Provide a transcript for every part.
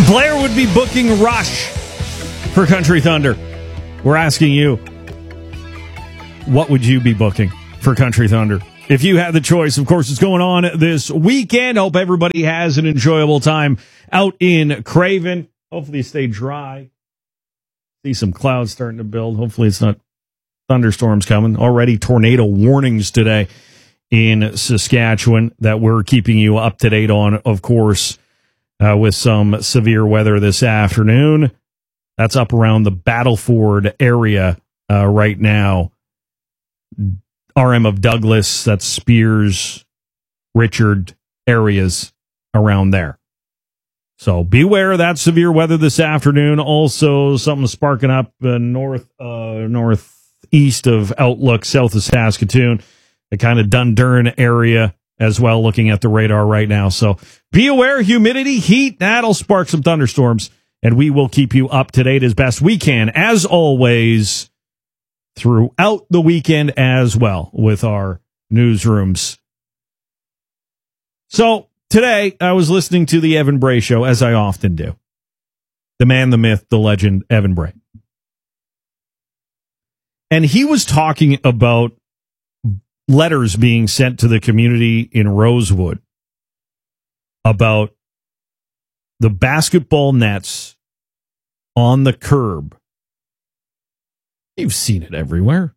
Blair would be booking Rush for Country Thunder. We're asking you, what would you be booking for Country Thunder? If you had the choice, of course, it's going on this weekend. Hope everybody has an enjoyable time out in Craven. Hopefully you stay dry. See some clouds starting to build. Hopefully it's not thunderstorms coming. Already tornado warnings today in Saskatchewan that we're keeping you up to date on, of course, with some severe weather this afternoon. That's up around the Battleford area right now. RM of Douglas, that's Spears, Richard areas around there. So beware of that severe weather this afternoon. Also, something sparking up northeast of Outlook, south of Saskatoon, the kind of Dundurn area as well, looking at the radar right now. So be aware, humidity, heat, that'll spark some thunderstorms, and we will keep you up to date as best we can, as always, throughout the weekend as well with our newsrooms. So today I was listening to the Evan Bray Show, as I often do. The man, the myth, the legend, Evan Bray. And he was talking about letters being sent to the community in Rosewood about the basketball nets on the curb. You've seen it everywhere.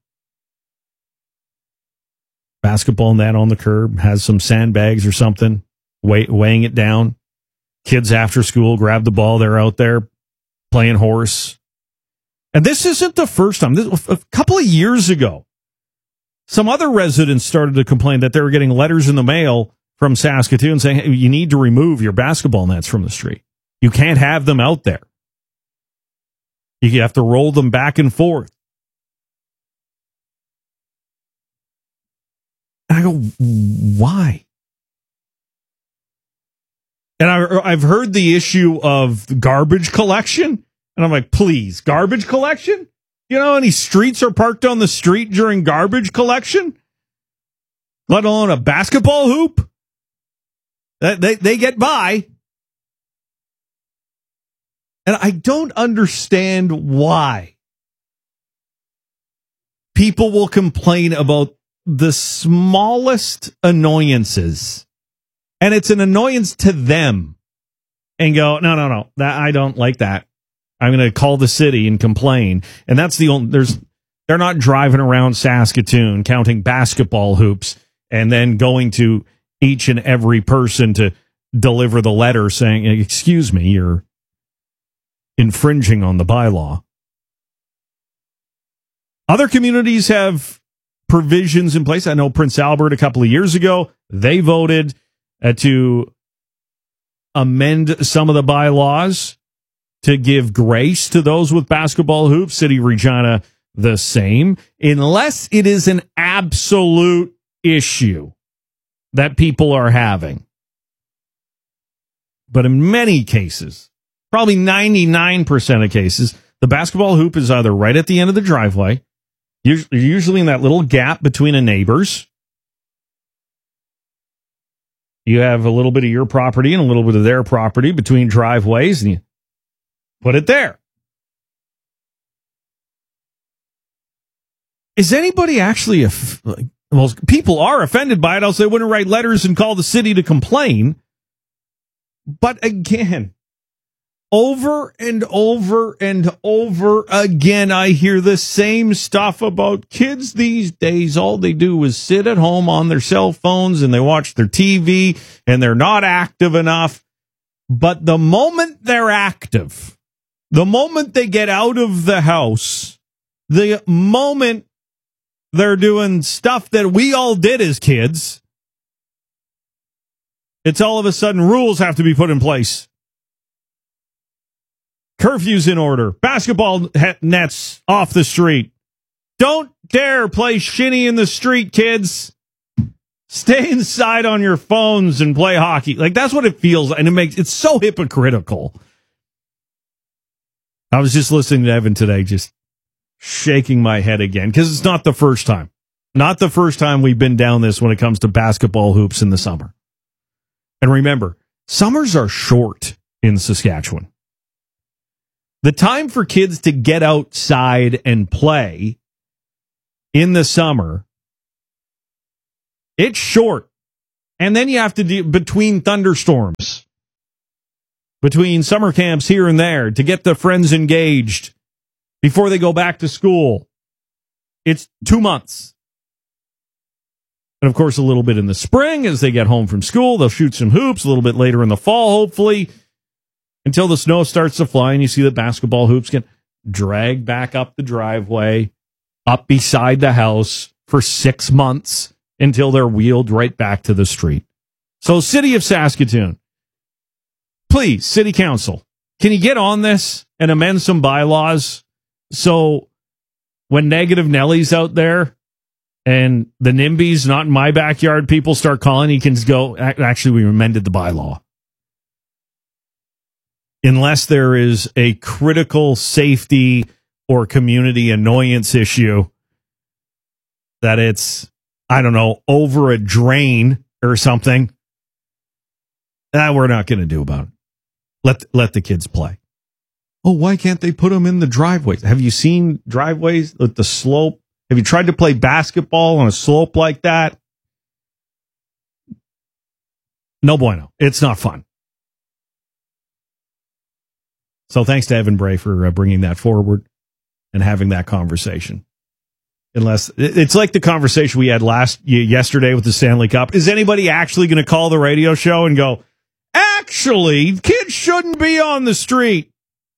Basketball net on the curb, has some sandbags or something, weighing it down. Kids after school grab the ball. They're out there playing horse. And this isn't the first time. A couple of years ago, some other residents started to complain that they were getting letters in the mail from Saskatoon saying, hey, you need to remove your basketball nets from the street. You can't have them out there. You have to roll them back and forth. And I go, why? And I've heard the issue of garbage collection. And I'm like, please, garbage collection? You know, any streets are parked on the street during garbage collection? Let alone a basketball hoop? They get by. And I don't understand why people will complain about the smallest annoyances, and it's an annoyance to them, and go, no, I don't like that. I'm going to call the city and complain. And that's the only, they're not driving around Saskatoon counting basketball hoops and then going to each and every person to deliver the letter saying, excuse me, you're infringing on the bylaw. Other communities have provisions in place. I know Prince Albert a couple of years ago, they voted to amend some of the bylaws to give grace to those with basketball hoops. City of Regina, the same, unless it is an absolute issue that people are having. But in many cases, probably 99% of cases, the basketball hoop is either right at the end of the driveway, usually in that little gap between the neighbors. You have a little bit of your property and a little bit of their property between driveways, and you put it there. Is anybody actually, well, people are offended by it, else they wouldn't write letters and call the city to complain. But again, over and over and over again, I hear the same stuff about kids these days. All they do is sit at home on their cell phones and they watch their TV and they're not active enough. But the moment they're active, the moment they get out of the house, the moment they're doing stuff that we all did as kids, it's all of a sudden rules have to be put in place. Curfew's in order. Basketball nets off the street. Don't dare play shinny in the street, kids. Stay inside on your phones and play hockey. Like, that's what it feels like. And it's so hypocritical. I was just listening to Evan today, just shaking my head again, because it's not the first time. Not the first time we've been down this when it comes to basketball hoops in the summer. And remember, summers are short in Saskatchewan. The time for kids to get outside and play in the summer, it's short. And then you have to do between thunderstorms, between summer camps here and there to get the friends engaged before they go back to school. It's 2 months. And of course, a little bit in the spring as they get home from school. They'll shoot some hoops a little bit later in the fall, hopefully, until the snow starts to fly and you see the basketball hoops get dragged back up the driveway, up beside the house for 6 months until they're wheeled right back to the street. So, City of Saskatoon, please, City Council, can you get on this and amend some bylaws so when Negative Nelly's out there and the NIMBYs, not in my backyard, people start calling, he can go, actually, we amended the bylaw. Unless there is a critical safety or community annoyance issue that it's, I don't know, over a drain or something, that we're not going to do about it. Let the kids play. Oh, why can't they put them in the driveways? Have you seen driveways with the slope? Have you tried to play basketball on a slope like that? No bueno. It's not fun. So thanks to Evan Bray for bringing that forward and having that conversation. Unless it's like the conversation we had yesterday with the Stanley Cup. Is anybody actually going to call the radio show and go, actually, kids shouldn't be on the street?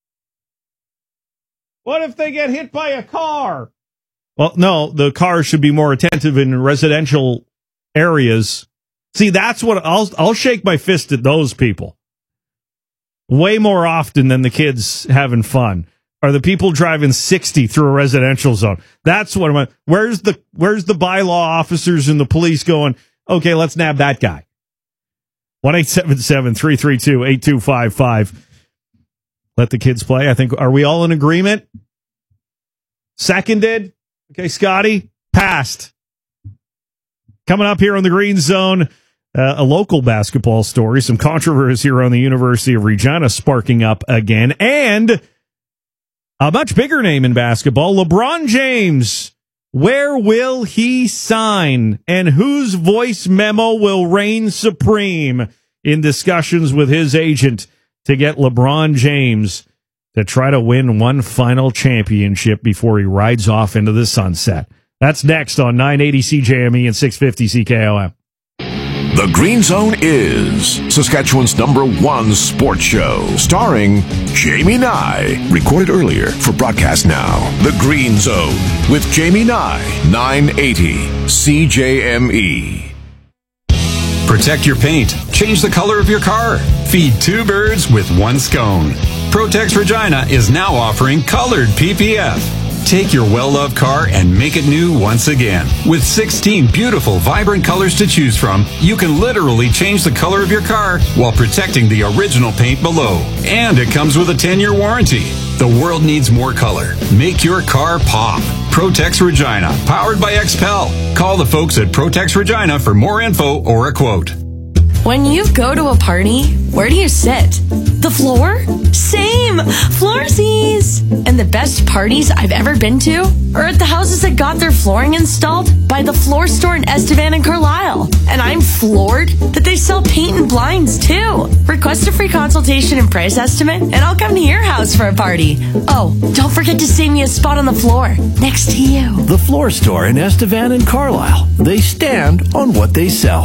What if they get hit by a car? Well, no, the cars should be more attentive in residential areas. See, that's what I'll shake my fist at those people. Way more often than the kids having fun are the people driving 60 through a residential zone. That's what I'm. Where's the bylaw officers and the police going? Okay, let's nab that guy. 1-877-332-8255. Let the kids play. I think, are we all in agreement? Seconded. Okay, Scotty, passed. Coming up here on the Green Zone, a local basketball story, some controversy here on the University of Regina sparking up again, and a much bigger name in basketball, LeBron James. Where will he sign, and whose voice memo will reign supreme in discussions with his agent to get LeBron James to try to win one final championship before he rides off into the sunset? That's next on 980 CJME and 650 CKOM. The Green Zone is Saskatchewan's #1 sports show, starring Jamie Nye. Recorded earlier for broadcast now. The Green Zone with Jamie Nye, 980 CJME. Protect your paint. Change the color of your car. Feed two birds with one scone. Protex Regina is now offering colored PPF. Take your well-loved car and make it new once again. With 16 beautiful, vibrant colors to choose from, you can literally change the color of your car while protecting the original paint below. And it comes with a 10-year warranty. The world needs more color. Make your car pop. Protex Regina, powered by XPEL. Call the folks at Protex Regina for more info or a quote. When you go to a party, where do you sit? The floor? Same! Floorsies! And the best parties I've ever been to are at the houses that got their flooring installed by the Floor Store in Estevan and Carlisle. And I'm floored that they sell paint and blinds too. Request a free consultation and price estimate, and I'll come to your house for a party. Oh, don't forget to save me a spot on the floor next to you. The Floor Store in Estevan and Carlisle. They stand on what they sell.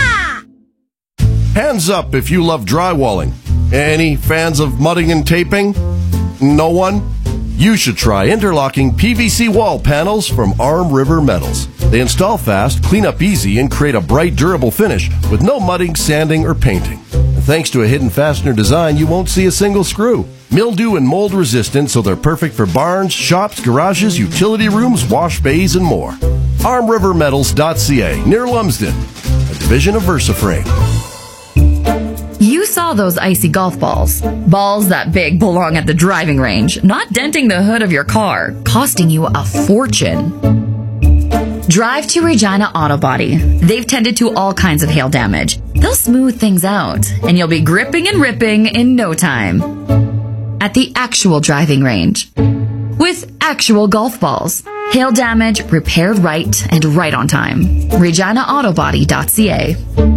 Hands up if you love drywalling. Any fans of mudding and taping? No one? You should try interlocking PVC wall panels from Arm River Metals. They install fast, clean up easy, and create a bright, durable finish with no mudding, sanding, or painting. And thanks to a hidden fastener design, you won't see a single screw. Mildew and mold resistant, so they're perfect for barns, shops, garages, utility rooms, wash bays, and more. ArmRiverMetals.ca, near Lumsden, a division of VersaFrame. You saw those icy golf balls. Balls that big belong at the driving range, not denting the hood of your car, costing you a fortune. Drive to Regina Auto Body. They've tended to all kinds of hail damage. They'll smooth things out, and you'll be gripping and ripping in no time. at the actual driving range. With actual golf balls. Hail damage repaired right and right on time. ReginaAutobody.ca.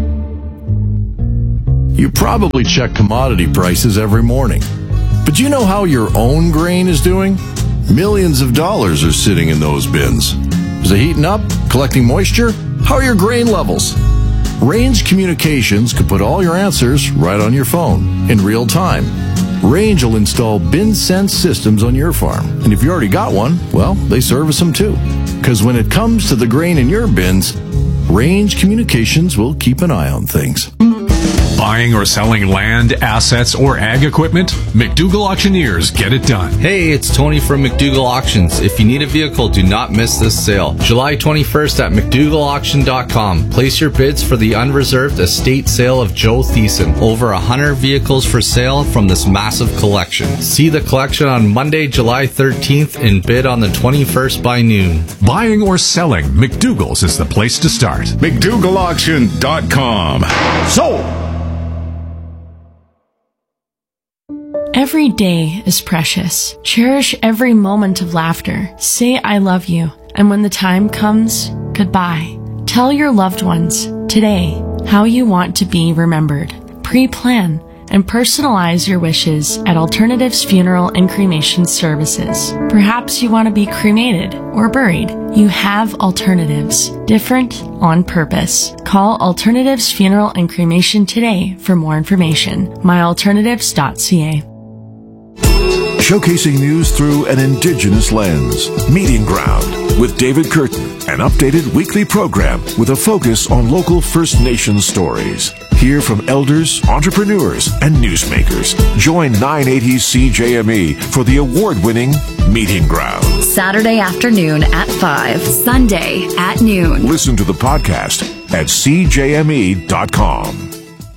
You probably check commodity prices every morning. But do you know how your own grain is doing? Millions of dollars are sitting in those bins. Is it heating up? Collecting moisture? How are your grain levels? Range Communications can put all your answers right on your phone in real time. Range will install bin sense systems on your farm. And if you already got one, well, they service them too. Because when it comes to the grain in your bins, Range Communications will keep an eye on things. Buying or selling land, assets, or ag equipment? McDougall Auctioneers get it done. Hey, it's Tony from McDougall Auctions. If you need a vehicle, do not miss this sale. July 21st at McDougallAuction.com. Place your bids for the unreserved estate sale of Joe Thiessen. Over 100 vehicles for sale from this massive collection. See the collection on Monday, July 13th and bid on the 21st by noon. Buying or selling, McDougall's is the place to start. McDougallAuction.com. Sold! Every day is precious. Cherish every moment of laughter. Say I love you. And when the time comes, goodbye. Tell your loved ones today how you want to be remembered. Pre-plan and personalize your wishes at Alternatives Funeral and Cremation Services. Perhaps you want to be cremated or buried. You have alternatives. Different on purpose. Call Alternatives Funeral and Cremation today for more information. myalternatives.ca. Showcasing news through an Indigenous lens. Meeting Ground with David Curtin, an updated weekly program with a focus on local First Nations stories. Hear from elders, entrepreneurs, and newsmakers. Join 980 CJME for the award-winning Meeting Ground. Saturday afternoon at 5, Sunday at noon. Listen to the podcast at cjme.com.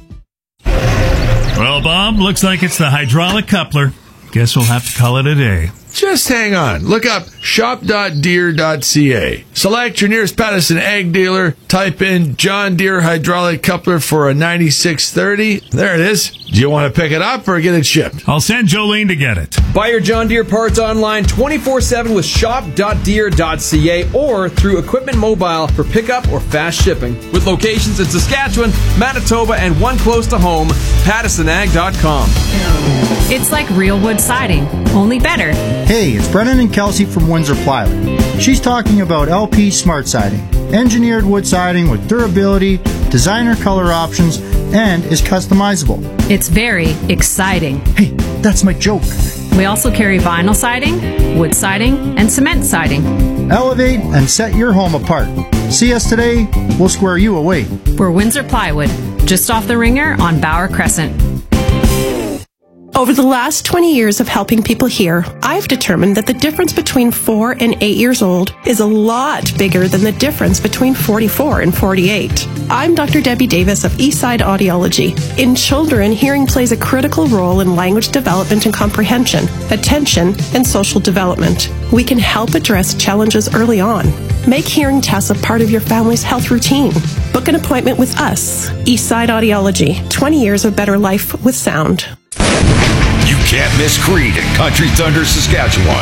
Well, Bob, looks like it's the hydraulic coupler. Guess we'll have to call it a day. Just hang on. Look up shop.deere.ca. Select your nearest Patterson ag dealer. Type in John Deere hydraulic coupler for a 9630. There it is. Do you want to pick it up or get it shipped? I'll send Jolene to get it. Buy your John Deere parts online 24/7 with shop.deere.ca or through Equipment Mobile for pickup or fast shipping. With locations in Saskatchewan, Manitoba, and one close to home, PattersonAg.com. It's like real wood siding, only better. Hey, it's Brennan and Kelsey from Windsor Plywood. She's talking about LP Smart Siding. Engineered wood siding with durability, designer color options, and is customizable. It's very exciting. Hey, that's my joke. We also carry vinyl siding, wood siding, and cement siding. Elevate and set your home apart. See us today, we'll square you away. We're Windsor Plywood, just off the Ringer on Bauer Crescent. Over the last 20 years of helping people hear, I've determined that the difference between 4 and 8 years old is a lot bigger than the difference between 44 and 48. I'm Dr. Debbie Davis of Eastside Audiology. In children, hearing plays a critical role in language development and comprehension, attention, and social development. We can help address challenges early on. Make hearing tests a part of your family's health routine. Book an appointment with us. Eastside Audiology. 20 years of better life with sound. You can't miss Creed at Country Thunder, Saskatchewan.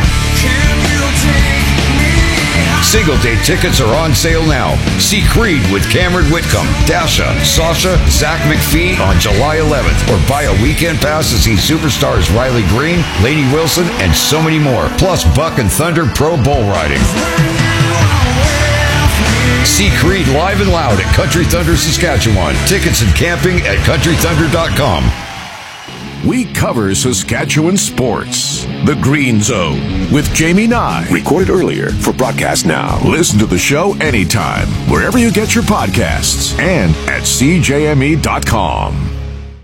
Single day tickets are on sale now. See Creed with Cameron Whitcomb, Dasha, Sasha, Zach McPhee on July 11th. Or buy a weekend pass to see superstars Riley Green, Lady Wilson, and so many more. Plus Buck and Thunder Pro Bull Riding. See Creed live and loud at Country Thunder, Saskatchewan. Tickets and camping at countrythunder.com. We cover Saskatchewan sports. The Green Zone with Jamie Nye. Recorded earlier for broadcast now. Listen to the show anytime, wherever you get your podcasts, and at cjme.com.